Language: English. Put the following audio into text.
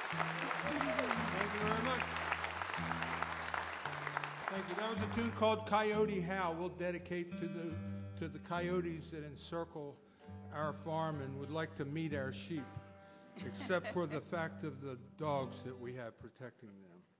Thank you very much. Thank you. That was a tune called Coyote Howl. We'll dedicate to the coyotes that encircle our farm and would like to meet our sheep, except for the fact of the dogs that we have protecting them.